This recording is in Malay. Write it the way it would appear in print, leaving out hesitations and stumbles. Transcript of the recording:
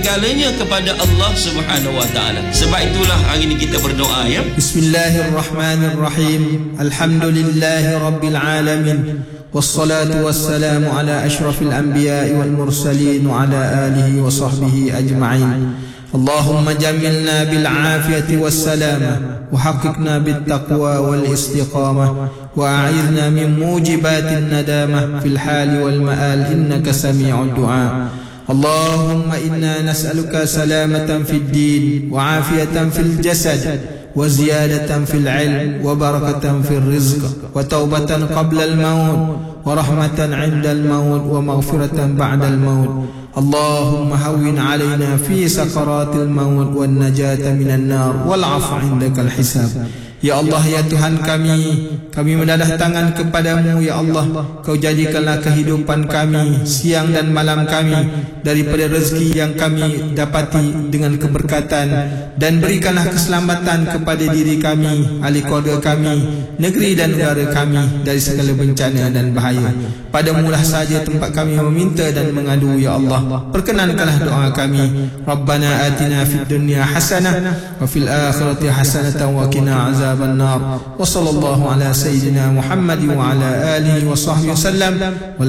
segalanya kepada Allah Subhanahu wa taala. Sebab itulah hari ini kita berdoa ya. Bismillahirrahmanirrahim. Alhamdulillahi rabbil alamin. Wassalatu wassalamu ala asyrafil anbiya'i wal mursalin wa ala alihi wa sahbihi ajma'in. Allahumma jamilna bil afiyati was salamah wa haqiqna bit taqwa wal istiqamah wa a'idna min mujibatin nadamah fil hali wal ma'al innaka sami'ud du'a. اللهم إنا نسألك سلامة في الدين وعافية في الجسد وزيادة في العلم وبركة في الرزق وتوبة قبل الموت ورحمة عند الموت ومغفرة بعد الموت. اللهم هون علينا في سكرات الموت والنجاة من النار والعفو عندك الحساب. Ya Allah, ya Tuhan kami menadah tangan kepadamu, ya Allah. Kau jadikanlah kehidupan kami, siang dan malam kami, daripada rezeki yang kami dapati dengan keberkatan, dan berikanlah keselamatan kepada diri kami, ahli keluarga kami, negeri dan negara kami dari segala bencana dan bahaya. Padamulah saja tempat kami meminta dan mengadu, ya Allah. Perkenankanlah doa kami. Rabbana atina fid dunya hasanah wa fil akhirati hasanatan wa qina azab النار وصلى الله على سيدنا محمد وعلى آله وصحبه وسلم.